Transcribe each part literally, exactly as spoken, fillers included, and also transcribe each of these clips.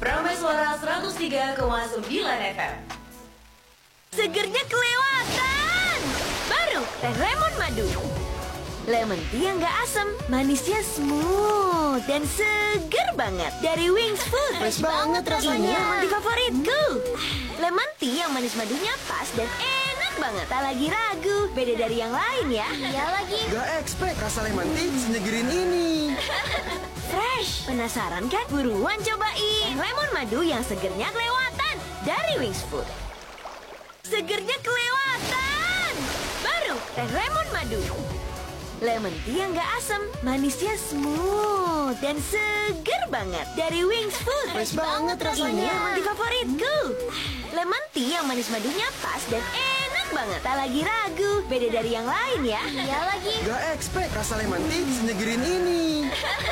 Prameswara seratus tiga koma sembilan F M. Segernya kelewatan. Baru teh lemon madu. Lemon tea yang gak asam, manisnya smooth dan seger banget. Dari Wings Food. Fresh banget rasanya. Ini lemon tea favoritku. Lemon tea yang manis madunya pas dan enak banget. Tak lagi ragu, beda dari yang lain ya. Iya lagi. Gak expect rasa lemon tea senegerin ini. Fresh. Penasaran kan? Buruan cobain. Lemon madu yang segernya kelewatan. Dari Wings Food. Segernya kelewatan. Baru teh lemon madu. Lemon tea yang gak asam, manisnya smooth dan seger banget. Dari Wings Food. Fresh banget rasanya. Ini lemon tea favoritku. Lemon tea yang manis madunya pas dan enak banget. Tak lagi ragu, beda dari yang lain ya. Iya lagi. Gak expect rasa lemon tea senegerin ini.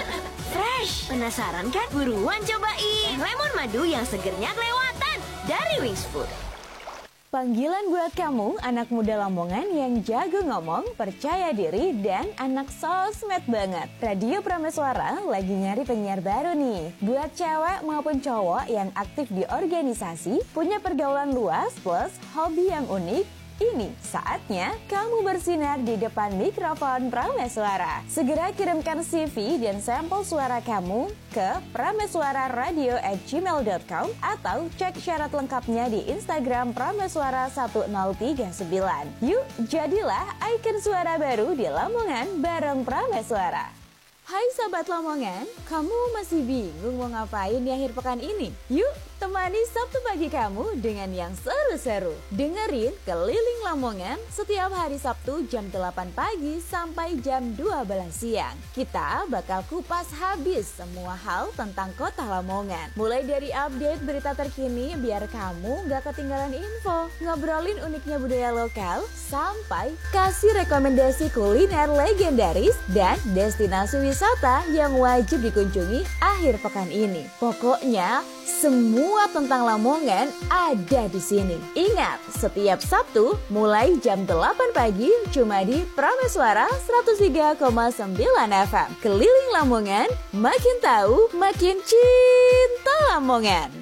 Fresh. Penasaran kan? Buruan cobain. Lemon madu yang segernya kelewatan. Dari Wings Food. Panggilan buat kamu, anak muda Lamongan yang jago ngomong, percaya diri, dan anak sosmed banget. Radio Prameswara lagi nyari penyiar baru nih. Buat cewek maupun cowok yang aktif di organisasi, punya pergaulan luas plus hobi yang unik, ini saatnya kamu bersinar di depan mikrofon Prameswara. Segera kirimkan C V dan sampel suara kamu ke prameswararadio at gmail dot com atau cek syarat lengkapnya di Instagram Prameswara satu nol tiga sembilan. Yuk, jadilah ikon suara baru di Lamongan bareng Prameswara. Hai Sobat Lamongan, kamu masih bingung mau ngapain di akhir pekan ini? Yuk, temani Sabtu pagi kamu dengan yang seru-seru. Dengerin Keliling Lamongan setiap hari Sabtu jam delapan pagi sampai jam dua belas siang. Kita bakal kupas habis semua hal tentang kota Lamongan. Mulai dari update berita terkini biar kamu gak ketinggalan info, ngobrolin uniknya budaya lokal, sampai kasih rekomendasi kuliner legendaris dan destinasi wisata yang wajib dikunjungi akhir pekan ini. Pokoknya semua tentang Lamongan ada di sini. Ingat, setiap Sabtu mulai jam delapan pagi cuma di Prameswara seratus tiga koma sembilan F M. Keliling Lamongan, makin tahu, makin cinta Lamongan.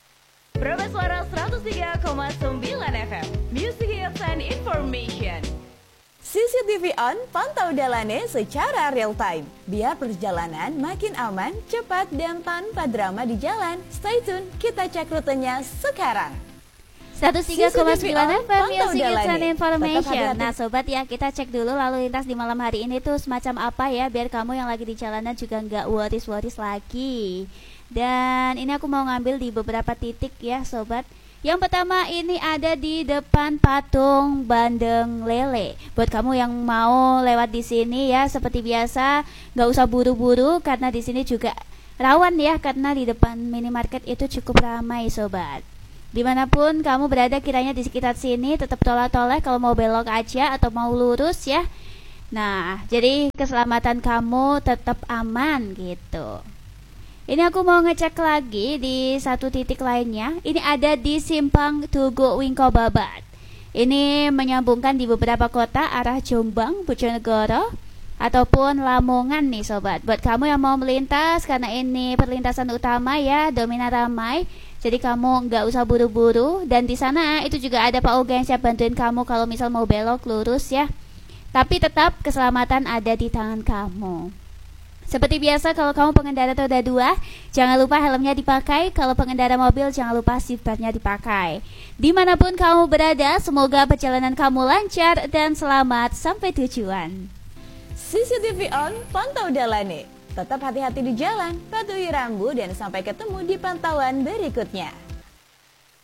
Prameswara seratus tiga koma sembilan F M. Music Hits and Information. C C T V on, pantau dalannya secara real time. Biar perjalanan makin aman, cepat, dan tanpa drama di jalan. Stay tune, kita cek rutenya sekarang. seratus tiga koma sembilan F M Music Hits and Information. Tetap Nah sobat ya, kita cek dulu lalu lintas di malam hari ini tuh semacam apa ya, biar kamu yang lagi di jalanan juga nggak worries-worries lagi. Dan ini aku mau ngambil di beberapa titik ya sobat. Yang pertama ini ada di depan patung Bandeng Lele. Buat kamu yang mau lewat di sini ya, seperti biasa nggak usah buru-buru karena di sini juga rawan ya, karena di depan minimarket itu cukup ramai sobat. Dimanapun kamu berada kiranya di sekitar sini, tetap tolak-tolak kalau mau belok aja atau mau lurus ya. Nah, jadi keselamatan kamu tetap aman gitu. Ini aku mau ngecek lagi di satu titik lainnya. Ini ada di Simpang Tugu Wingko-Babat. Ini menyambungkan di beberapa kota arah Jombang, Bojonegoro, ataupun Lamongan nih sobat. Buat kamu yang mau melintas, karena ini perlintasan utama ya, dominan ramai. Jadi kamu nggak usah buru-buru. Dan di sana itu juga ada Pak Oga yang siap bantuin kamu kalau misal mau belok lurus ya. Tapi tetap keselamatan ada di tangan kamu. Seperti biasa kalau kamu pengendara roda dua, jangan lupa helmnya dipakai. Kalau pengendara mobil jangan lupa seatbeltnya dipakai. Dimanapun kamu berada, semoga perjalanan kamu lancar dan selamat sampai tujuan. C C T V on, pantau dalannya. Tetap hati-hati di jalan, patuhi rambu dan sampai ketemu di pantauan berikutnya.